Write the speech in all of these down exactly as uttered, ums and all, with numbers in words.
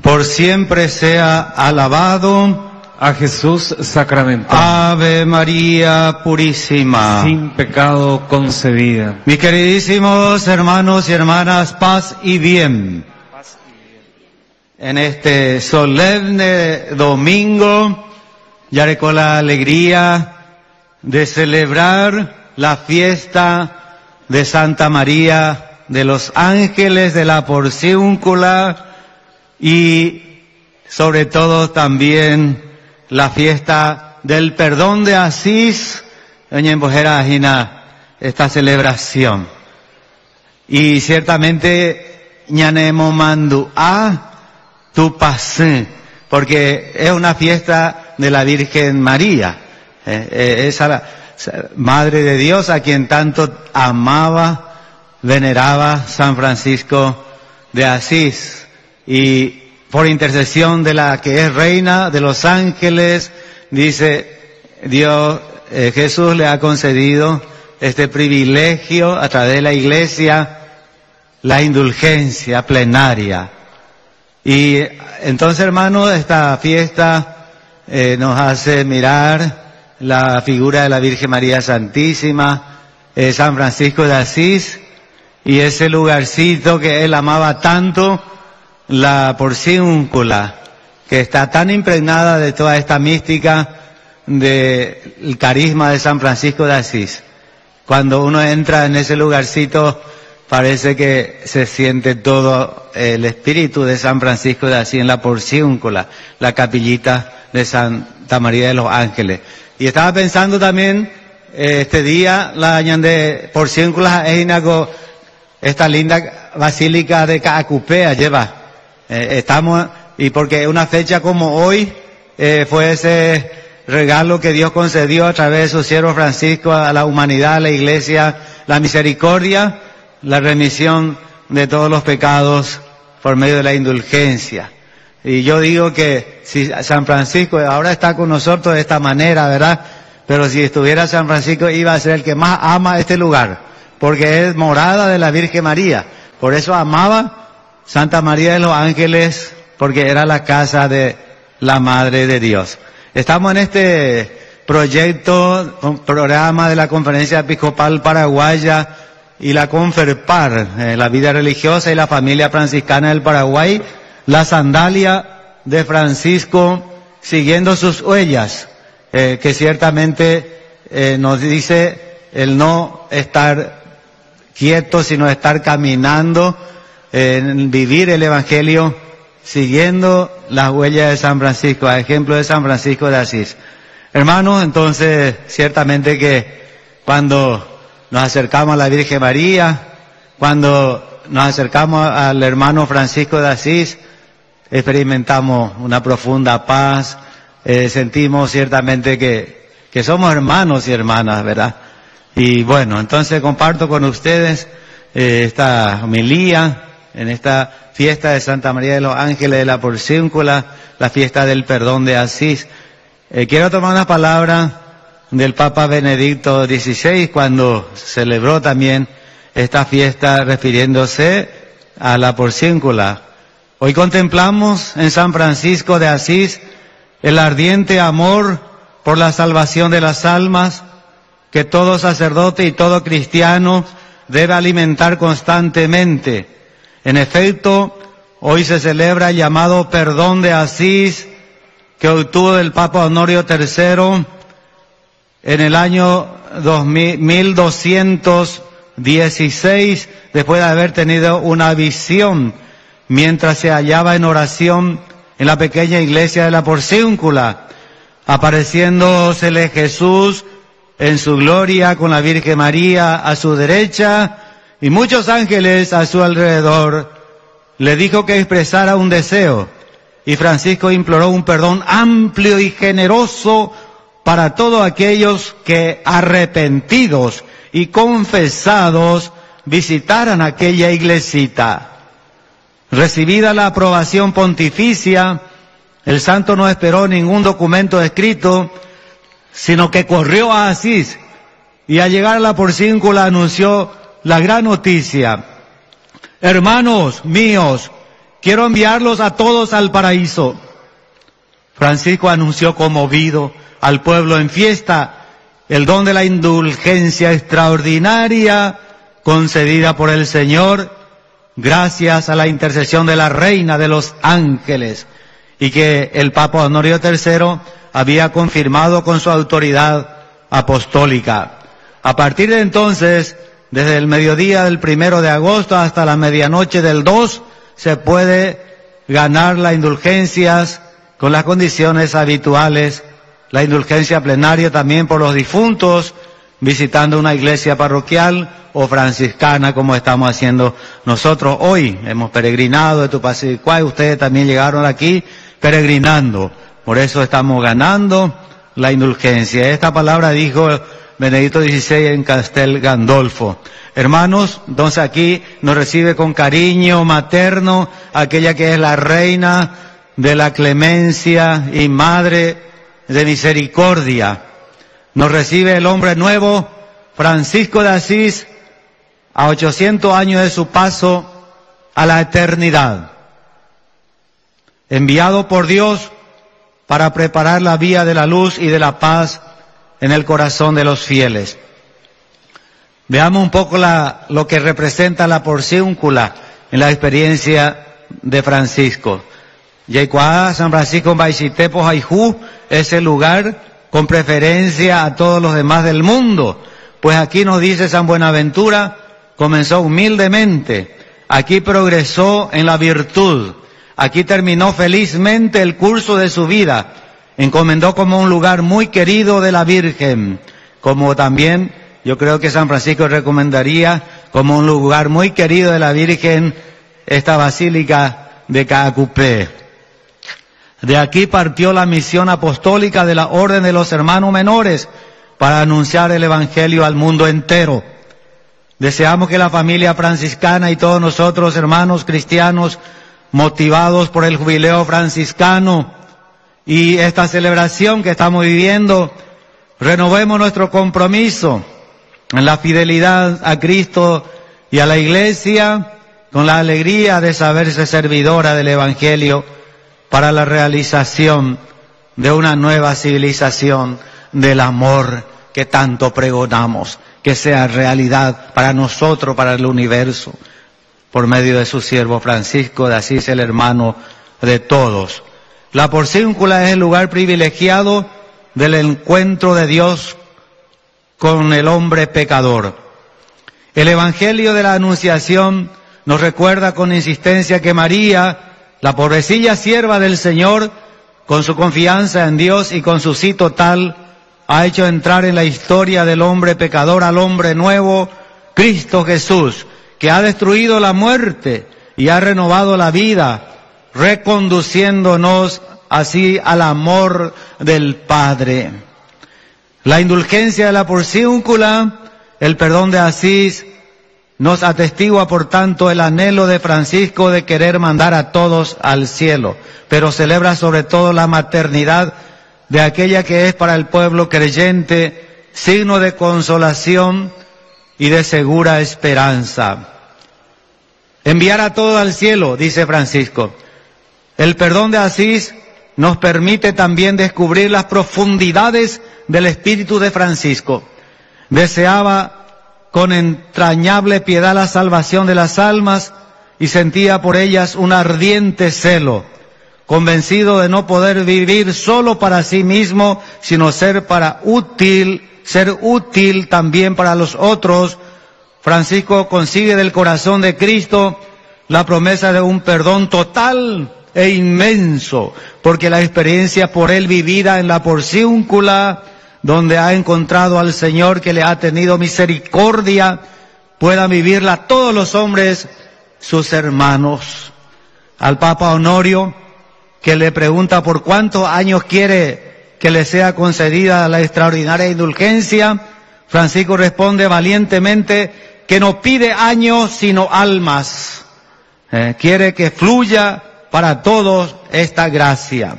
por siempre sea alabado. A Jesús sacramentado, Ave María Purísima, sin pecado concebida. Mis queridísimos hermanos y hermanas, paz y bien. En este solemne domingo, ya con la alegría de celebrar la fiesta de Santa María de los Ángeles de la Porciúncula y sobre todo también la fiesta del perdón de Asís, esta celebración. Y ciertamente, ñanemo mandu a tu pasé, porque es una fiesta de la Virgen María, eh, eh, esa la Madre de Dios a quien tanto amaba, veneraba San Francisco de Asís. Y por intercesión de la que es reina de los ángeles, dice Dios, eh, Jesús le ha concedido este privilegio a través de la Iglesia, la indulgencia plenaria. Y entonces, hermanos, esta fiesta eh, nos hace mirar la figura de la Virgen María Santísima, eh, San Francisco de Asís, y ese lugarcito que él amaba tanto, la Porciúncula, que está tan impregnada de toda esta mística del carisma de San Francisco de Asís. Cuando uno entra en ese lugarcito, parece que se siente todo el espíritu de San Francisco de Asís en la Porciúncula, la capillita de Santa María de los Ángeles. Y estaba pensando también, eh, este día, la de Porciúncula Einago, esta linda basílica de Caacupea lleva. Eh, estamos, y porque una fecha como hoy, eh, fue ese regalo que Dios concedió a través de su siervo Francisco a la humanidad, a la Iglesia, la misericordia, la remisión de todos los pecados por medio de la indulgencia. Y yo digo que si San Francisco ahora está con nosotros de esta manera, ¿verdad? Pero si estuviera San Francisco iba a ser el que más ama este lugar, porque es morada de la Virgen María. Por eso amaba Santa María de los Ángeles, porque era la casa de la Madre de Dios. Estamos en este proyecto, un programa de la Conferencia Episcopal Paraguaya y la Conferpar, eh, la vida religiosa y la familia franciscana del Paraguay, la sandalia de Francisco, siguiendo sus huellas, eh, que ciertamente eh, nos dice el no estar quieto, sino estar caminando, en vivir el Evangelio siguiendo las huellas de San Francisco, a ejemplo de San Francisco de Asís. Hermanos, entonces, ciertamente que cuando nos acercamos a la Virgen María, cuando nos acercamos al hermano Francisco de Asís, experimentamos una profunda paz, eh, sentimos ciertamente que, que somos hermanos y hermanas, ¿verdad? Y bueno, entonces comparto con ustedes eh, esta homilía en esta fiesta de Santa María de los Ángeles de la Porciúncula, la fiesta del perdón de Asís. Eh, quiero tomar una palabra del Papa Benedicto dieciséis cuando celebró también esta fiesta refiriéndose a la Porciúncula. Hoy contemplamos en San Francisco de Asís el ardiente amor por la salvación de las almas que todo sacerdote y todo cristiano debe alimentar constantemente. En efecto, hoy se celebra el llamado perdón de Asís que obtuvo del Papa Honorio tercero en el año mil doscientos dieciséis, después de haber tenido una visión mientras se hallaba en oración en la pequeña iglesia de la Porciúncula, apareciéndosele Jesús en su gloria con la Virgen María a su derecha y muchos ángeles a su alrededor. Le dijo que expresara un deseo y Francisco imploró un perdón amplio y generoso para todos aquellos que arrepentidos y confesados visitaran aquella iglesita. Recibida la aprobación pontificia, el santo no esperó ningún documento escrito, sino que corrió a Asís y al llegar a la Porciúncula anunció la gran noticia: hermanos míos, quiero enviarlos a todos al paraíso. Francisco anunció conmovido al pueblo en fiesta el don de la indulgencia extraordinaria concedida por el Señor gracias a la intercesión de la Reina de los Ángeles, y que el Papa Honorio tercero había confirmado con su autoridad apostólica. A partir de entonces, desde el mediodía del primero de agosto hasta la medianoche del dos, se puede ganar las indulgencias con las condiciones habituales, la indulgencia plenaria también por los difuntos, visitando una iglesia parroquial o franciscana como estamos haciendo nosotros hoy. Hemos peregrinado de Tupacicuay, ustedes también llegaron aquí peregrinando, por eso estamos ganando la indulgencia. Esta palabra dijo Benedicto dieciséis en Castel Gandolfo. Hermanos, entonces aquí nos recibe con cariño materno aquella que es la reina de la clemencia y madre de misericordia. Nos recibe el hombre nuevo, Francisco de Asís, a ochocientos años de su paso a la eternidad, enviado por Dios para preparar la vía de la luz y de la paz en el corazón de los fieles. Veamos un poco la, lo que representa la porciúncula en la experiencia de Francisco. Yecuá, San Francisco Baixitepo Jaijú, es el lugar con preferencia a todos los demás del mundo. Pues aquí nos dice San Buenaventura, comenzó humildemente, aquí progresó en la virtud, aquí terminó felizmente el curso de su vida, encomendó como un lugar muy querido de la Virgen, como también yo creo que San Francisco recomendaría como un lugar muy querido de la Virgen esta Basílica de Caacupé. De aquí partió la misión apostólica de la Orden de los Hermanos Menores para anunciar el Evangelio al mundo entero. Deseamos que la familia franciscana y todos nosotros, hermanos cristianos, motivados por el jubileo franciscano y esta celebración que estamos viviendo, renovemos nuestro compromiso en la fidelidad a Cristo y a la Iglesia, con la alegría de saberse servidora del Evangelio para la realización de una nueva civilización del amor que tanto pregonamos, que sea realidad para nosotros, para el universo, por medio de su siervo Francisco de Asís, el hermano de todos. La porciúncula es el lugar privilegiado del encuentro de Dios con el hombre pecador. El Evangelio de la Anunciación nos recuerda con insistencia que María, la pobrecilla sierva del Señor, con su confianza en Dios y con su sí total, ha hecho entrar en la historia del hombre pecador al hombre nuevo, Cristo Jesús, que ha destruido la muerte y ha renovado la vida, reconduciéndonos así al amor del Padre. La indulgencia de la porciúncula, el perdón de Asís, nos atestigua por tanto el anhelo de Francisco de querer mandar a todos al cielo, pero celebra sobre todo la maternidad de aquella que es para el pueblo creyente signo de consolación y de segura esperanza. Enviar a todos al cielo, dice Francisco. El perdón de Asís nos permite también descubrir las profundidades del espíritu de Francisco. Deseaba con entrañable piedad la salvación de las almas y sentía por ellas un ardiente celo, convencido de no poder vivir solo para sí mismo, sino ser para útil, ser útil también para los otros. Francisco consigue del corazón de Cristo la promesa de un perdón total e inmenso, porque la experiencia por él vivida en la porciúncula, donde ha encontrado al Señor que le ha tenido misericordia, puedan vivirla todos los hombres, sus hermanos. Al Papa Honorio, que le pregunta por cuántos años quiere que le sea concedida la extraordinaria indulgencia, Francisco responde valientemente que no pide años sino almas. Eh, quiere que fluya para todos esta gracia.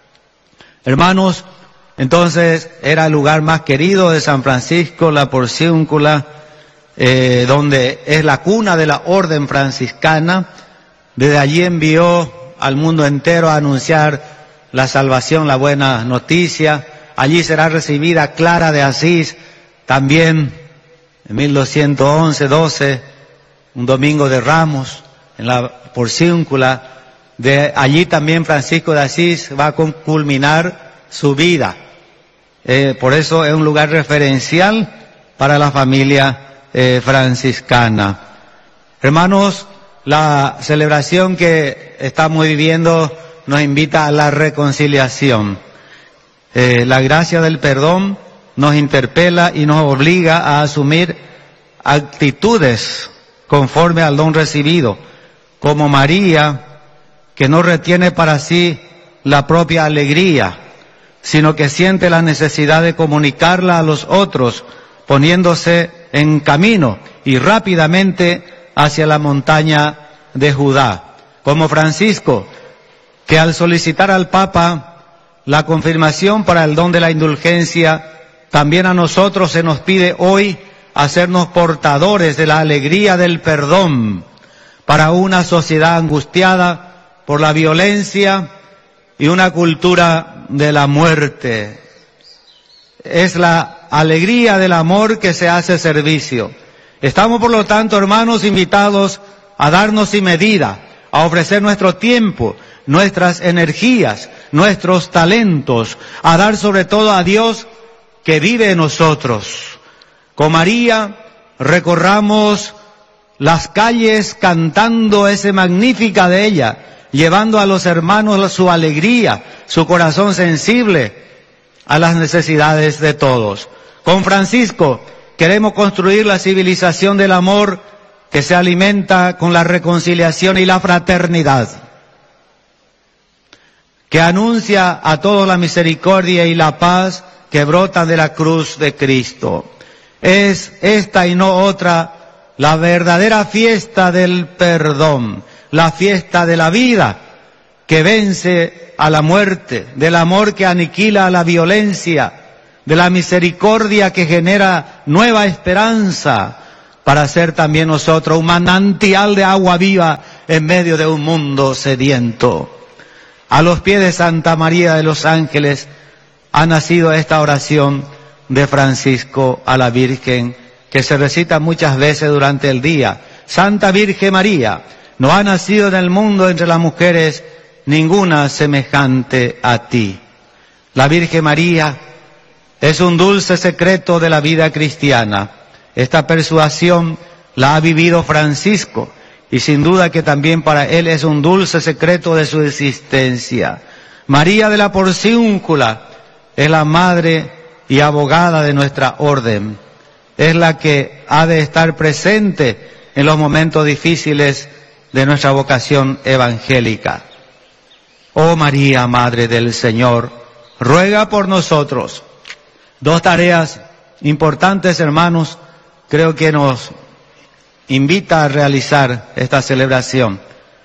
Hermanos, entonces era el lugar más querido de San Francisco, la porciúncula, eh, donde es la cuna de la orden franciscana, Desde allí envió al mundo entero a anunciar la salvación, la buena noticia. Allí será recibida Clara de Asís, también en mil doscientos once, doce, un domingo de Ramos, en la Porciúncula. De allí también Francisco de Asís va a culminar su vida. Eh, por eso es un lugar referencial para la familia eh, franciscana. Hermanos, la celebración que estamos viviendo nos invita a la reconciliación. Eh, la gracia del perdón nos interpela y nos obliga a asumir actitudes conforme al don recibido, como María, que no retiene para sí la propia alegría, sino que siente la necesidad de comunicarla a los otros, poniéndose en camino y rápidamente hacia la montaña de Judá. Como Francisco, que al solicitar al Papa la confirmación para el don de la indulgencia, también a nosotros se nos pide hoy hacernos portadores de la alegría del perdón para una sociedad angustiada por la violencia y una cultura de la muerte. Es la alegría del amor que se hace servicio. Estamos, por lo tanto, hermanos, invitados a darnos sin medida, a ofrecer nuestro tiempo, nuestras energías, nuestros talentos, a dar sobre todo a Dios que vive en nosotros. Con María recorramos las calles cantando esa magnífica de ella, llevando a los hermanos su alegría, su corazón sensible a las necesidades de todos. Con Francisco queremos construir la civilización del amor que se alimenta con la reconciliación y la fraternidad, que anuncia a todos la misericordia y la paz que brotan de la cruz de Cristo. Es esta y no otra la verdadera fiesta del perdón, la fiesta de la vida que vence a la muerte, del amor que aniquila a la violencia, de la misericordia que genera nueva esperanza para ser también nosotros un manantial de agua viva en medio de un mundo sediento. A los pies de Santa María de los Ángeles ha nacido esta oración de Francisco a la Virgen, que se recita muchas veces durante el día. Santa Virgen María, no ha nacido en el mundo entre las mujeres ninguna semejante a ti. La Virgen María es un dulce secreto de la vida cristiana. Esta persuasión la ha vivido Francisco y sin duda que también para él es un dulce secreto de su existencia. María de la Porciúncula es la madre y abogada de nuestra orden. Es la que ha de estar presente en los momentos difíciles de nuestra vocación evangélica. Oh María, Madre del Señor, ruega por nosotros. Dos tareas importantes, hermanos, creo que nos invita a realizar esta celebración.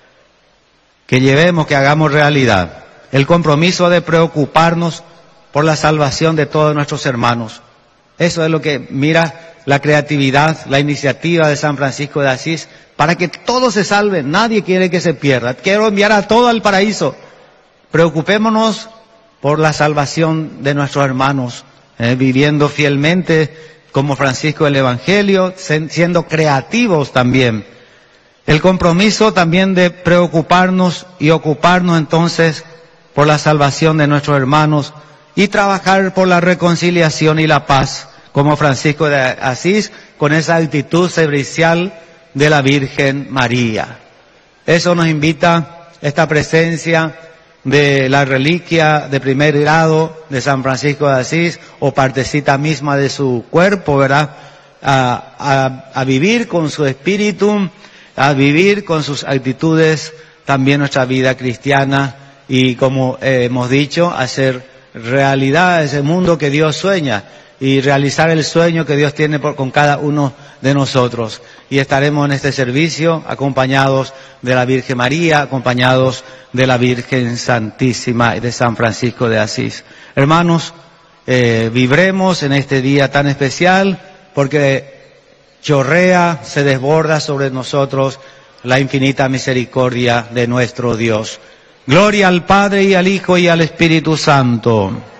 Que llevemos, que hagamos realidad el compromiso de preocuparnos por la salvación de todos nuestros hermanos. Eso es lo que mira la creatividad, la iniciativa de San Francisco de Asís, para que todos se salven. Nadie quiere que se pierda. Quiero enviar a todo al paraíso. Preocupémonos por la salvación de nuestros hermanos, eh, viviendo fielmente como Francisco el Evangelio, siendo creativos también. El compromiso también de preocuparnos y ocuparnos entonces por la salvación de nuestros hermanos y trabajar por la reconciliación y la paz, como Francisco de Asís, con esa actitud servicial de la Virgen María. Eso nos invita esta presencia de la reliquia de primer grado de San Francisco de Asís, o partecita misma de su cuerpo, ¿verdad? A, a, a vivir con su espíritu, a vivir con sus actitudes también nuestra vida cristiana y, como eh, hemos dicho, hacer realidad ese mundo que Dios sueña y realizar el sueño que Dios tiene por, con cada uno de nosotros. Y estaremos en este servicio acompañados de la Virgen María, acompañados de la Virgen Santísima y de San Francisco de Asís. Hermanos, eh, vibremos en este día tan especial porque chorrea, se desborda sobre nosotros la infinita misericordia de nuestro Dios. Gloria al Padre y al Hijo y al Espíritu Santo.